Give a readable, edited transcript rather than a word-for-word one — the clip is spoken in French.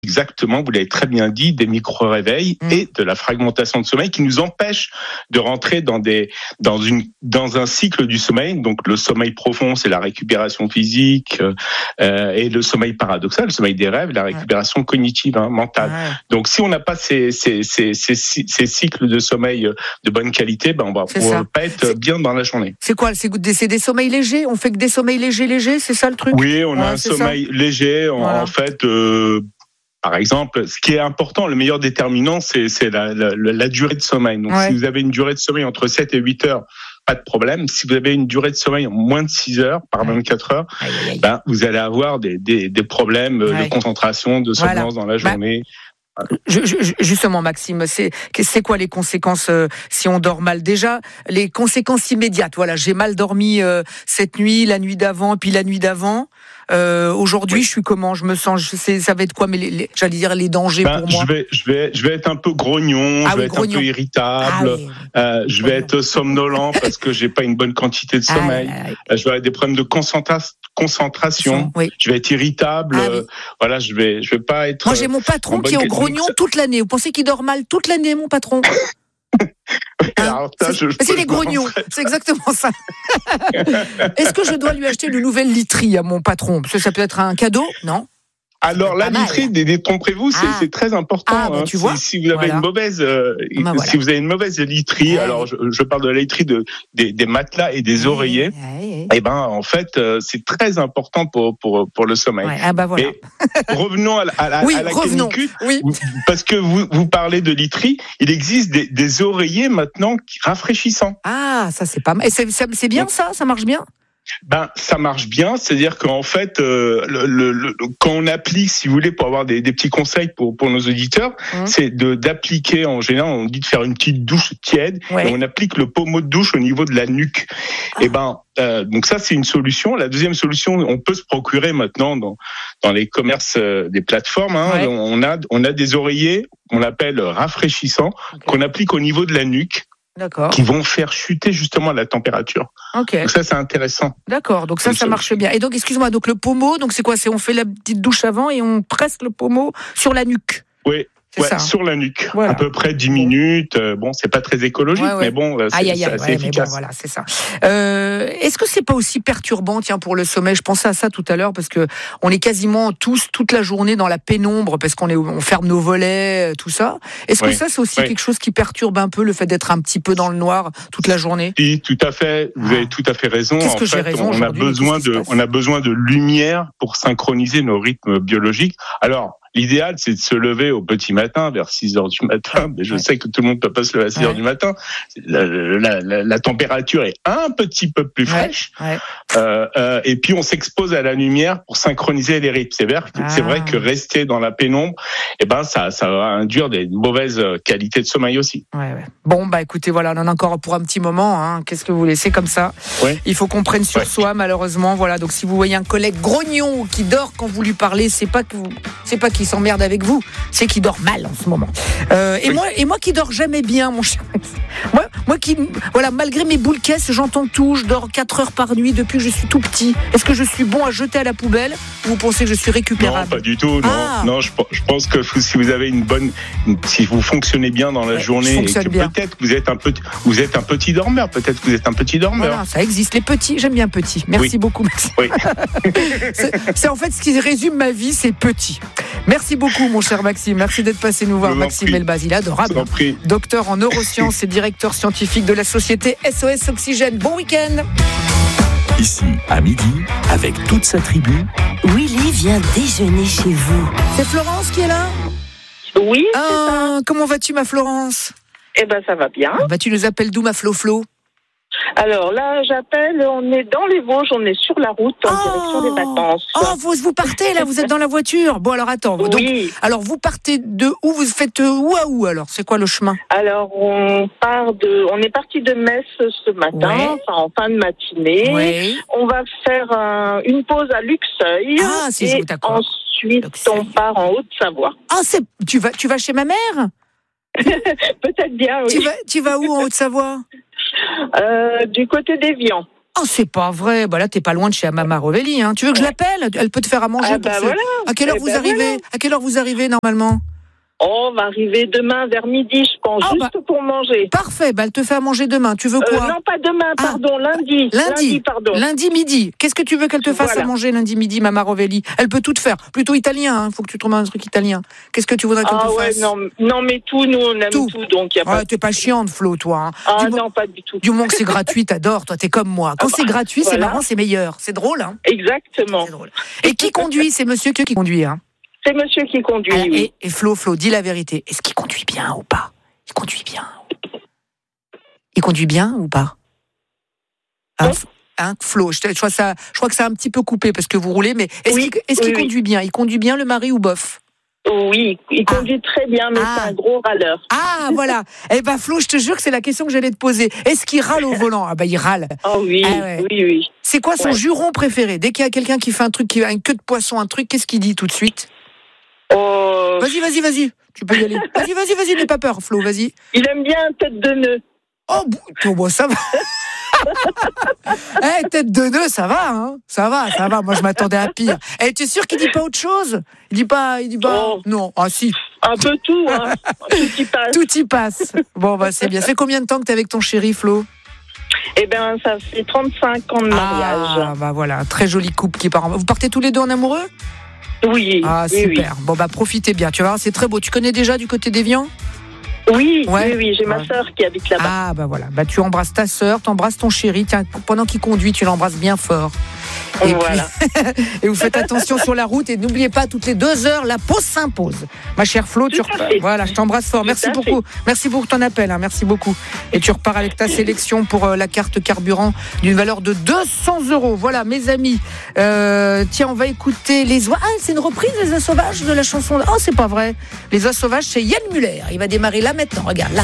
exactement, vous l'avez très bien dit, des micro-réveils et de la fragmentation de sommeil qui nous empêche de rentrer dans un cycle du sommeil. Donc le sommeil profond, c'est la récupération physique, et le sommeil paradoxal, le sommeil des rêves, la récupération cognitive, mentale. Ouais. Donc si on n'a pas ces cycles de sommeil de bonne qualité, on va pas être bien dans la journée. C'est quoi? C'est des sommeils légers? On fait que des sommeils légers, c'est ça le truc? Oui, on a un sommeil léger. En fait, par exemple, ce qui est important, le meilleur déterminant, c'est la durée de sommeil. Donc, si vous avez une durée de sommeil entre 7 et 8 heures, pas de problème. Si vous avez une durée de sommeil en moins de 6 heures, par 24 heures, vous allez avoir des problèmes de concentration, de somnolence dans la journée. Justement, Maxime, c'est quoi les conséquences si on dort mal? Déjà, les conséquences immédiates. Voilà, j'ai mal dormi cette nuit, la nuit d'avant, puis la nuit d'avant. Aujourd'hui, je suis comment? Je me sens. Ça va être quoi? Mais j'allais dire les dangers pour moi. Je vais être un peu grognon. Je vais être un peu irritable. Je vais être somnolent parce que j'ai pas une bonne quantité de sommeil. Je vais avoir des problèmes de concentration. Je vais être irritable. Voilà, je vais pas être. Moi, j'ai mon patron qui est au grognon toute l'année. Vous pensez qu'il dort mal toute l'année, mon patron? Alors, c'est les grognons, c'est exactement ça. Est-ce que je dois lui acheter une nouvelle literie à mon patron? Parce que ça peut être un cadeau, non? Alors la literie, détrompez-vous, c'est très important. Tu vois, si vous avez une mauvaise, si vous avez une mauvaise literie, alors je parle de la literie des matelas et des oreillers. Et en fait, c'est très important pour le sommeil. Voilà. Et revenons à la canicule, parce que vous parlez de literie, il existe des oreillers maintenant rafraîchissants. Ah, ça c'est pas mal. Et c'est bien. Donc, ça marche bien. Ça marche bien, c'est-à-dire qu'en fait, quand on applique, si vous voulez, pour avoir des petits conseils pour nos auditeurs, c'est d'appliquer, en général, on dit de faire une petite douche tiède, et on applique le pommeau de douche au niveau de la nuque. Donc ça, c'est une solution. La deuxième solution, on peut se procurer maintenant dans les commerces des plateformes. On a des oreillers qu'on appelle rafraîchissants, qu'on applique au niveau de la nuque. D'accord. Qui vont faire chuter justement la température. Donc ça, c'est intéressant. D'accord, donc ça marche bien. Et donc, excuse-moi, donc le pommeau, donc c'est quoi? On fait la petite douche avant et on presse le pommeau sur la nuque. Oui. Sur la nuque, à peu près 10 minutes. C'est pas très écologique, mais bon, c'est efficace. Voilà, c'est ça. Est-ce que c'est pas aussi perturbant, pour le sommeil? Je pensais à ça tout à l'heure parce que on est quasiment tous toute la journée dans la pénombre parce on ferme nos volets, tout ça. Est-ce que ça, c'est aussi quelque chose qui perturbe un peu le fait d'être un petit peu dans le noir toute la journée? Oui, tout à fait. Vous avez tout à fait raison. Qu'est-ce que j'ai raison aujourd'hui? On a besoin de lumière pour synchroniser nos rythmes biologiques. Alors, l'idéal, c'est de se lever au petit matin, vers 6 heures du matin. Mais je sais que tout le monde ne peut pas se lever à 6 heures du matin. La température est un petit peu plus fraîche. Et puis, on s'expose à la lumière pour synchroniser les rythmes. C'est vrai que rester dans la pénombre, ça va induire des mauvaises qualités de sommeil aussi. Bon, écoutez, voilà, on en a encore pour un petit moment. Qu'est-ce que vous laissez comme ça? Il faut qu'on prenne sur soi, malheureusement. Voilà. Donc, si vous voyez un collègue grognon qui dort quand vous lui parlez, c'est pas qu'il s'emmerde avec vous, c'est qu'il dort mal en ce moment. Et moi qui dors jamais bien, mon cher. Moi qui, malgré mes boules caisses, j'entends tout, je dors 4 heures par nuit depuis que je suis tout petit. Est-ce que je suis bon à jeter à la poubelle ou vous pensez que je suis récupérable? Non, pas du tout. Non, je pense que si vous avez si vous fonctionnez bien dans la journée, peut-être que vous êtes un petit dormeur. Peut-être que vous êtes un petit dormeur. Voilà, ça existe, les petits. J'aime bien petit. Merci beaucoup, Maxime. C'est en fait ce qui résume ma vie, c'est petit. Merci beaucoup, mon cher Maxime. Merci d'être passé nous voir. Maxime Elbaz, il est adorable. Docteur en neurosciences et directeur scientifique de la société SOS Oxygène. Bon week-end. Ici, à midi, avec toute sa tribu, Willy vient déjeuner chez vous. C'est Florence qui est là? Oui, c'est ça. Comment vas-tu, ma Florence? Ça va bien. Tu nous appelles d'où, ma Flo? Alors là, j'appelle, on est dans les Vosges, on est sur la route en direction des vacances. Vous partez là, vous êtes dans la voiture. Bon, alors attends. Oui. Donc, alors vous partez de où? Vous faites où à où alors? C'est quoi le chemin? Alors on est parti de Metz ce matin, en fin de matinée. On va faire une pause à Luxeuil. Et ensuite on part en Haute-Savoie. Tu vas chez ma mère? Peut-être bien, oui. Tu vas où en Haute-Savoie? Du côté d'Évian. Oh, c'est pas vrai. Bah là, t'es pas loin de chez Mama Rovelli. Hein. Tu veux que je l'appelle ? Elle peut te faire à manger. Voilà. À quelle heure vous arrivez ? Voilà. À quelle heure vous arrivez normalement ? On va arriver demain vers midi, je pense, juste pour manger. Parfait, elle te fait à manger demain. Tu veux quoi ? Non, pas demain, pardon, lundi. Lundi, midi. Qu'est-ce que tu veux qu'elle te fasse à manger lundi midi, Mama Rovelli ? Elle peut tout te faire. Plutôt italien, hein. Faut que tu trouves un truc italien. Qu'est-ce que tu voudrais qu'elle te fasse ? Non, mais tout, nous, on aime tout donc y a pas. T'es pas chiante, Flo, toi. Hein. Non, pas du tout. Du moment que c'est gratuit, t'adores. Toi, t'es comme moi. Quand c'est gratuit, c'est marrant, c'est meilleur. C'est drôle, hein. Exactement. C'est drôle. Et qui conduit ? C'est monsieur qui conduit, hein. C'est monsieur qui conduit. Alors, oui. Et Flo, dis la vérité. Est-ce qu'il conduit bien ou pas ? Il conduit bien. Il conduit bien ou pas ? Flo, je crois que ça a un petit peu coupé parce que vous roulez, mais est-ce qu'il conduit bien ? Il conduit bien le mari ou bof ? Oui, il conduit très bien, mais c'est un gros râleur. Ah, voilà. Eh ben, Flo, je te jure que c'est la question que j'allais te poser. Est-ce qu'il râle au volant ? Ah, il râle. Oh oui, oui. C'est quoi son juron préféré ? Dès qu'il y a quelqu'un qui fait un truc, qui a une queue de poisson, un truc, qu'est-ce qu'il dit tout de suite ? Vas-y. Tu peux y aller. Vas-y, n'aie pas peur, Flo, vas-y. Il aime bien tête de nœud. Oh, ça va. Tête de nœud, ça va, hein. Ça va. Moi, je m'attendais à pire. Tu es sûr qu'il dit pas autre chose ? Il dit pas. Non. Ah, si. Un peu tout, hein. Tout y passe. Bon, c'est bien. Ça fait combien de temps que t'es avec ton chéri, Flo ? Eh ben, ça fait 35 ans de mariage. Ah, voilà. Très jolie couple qui part. Vous partez tous les deux en amoureux ? Oui. Ah, super. Oui. Bon, profitez bien. Tu vas voir, c'est très beau. Tu connais déjà du côté d'Évian ? Oui, j'ai ma sœur qui habite là-bas. Ah, voilà. Tu embrasses ta sœur, t'embrasses ton chéri. Tiens, pendant qu'il conduit, tu l'embrasses bien fort. Et voilà. Et vous faites attention sur la route et n'oubliez pas, toutes les 2 heures, la pause s'impose. Ma chère Flo, voilà, je t'embrasse fort. Merci beaucoup. Merci pour ton appel. Hein. Merci beaucoup. Et tu repars avec ta sélection pour la carte carburant d'une valeur de 200 €. Voilà, mes amis. Tiens, on va écouter les oies. Ah, c'est une reprise des Oies sauvages de la chanson. Oh, c'est pas vrai. Les Oies sauvages, c'est Yann Muller. Il va démarrer là maintenant. Regarde, là.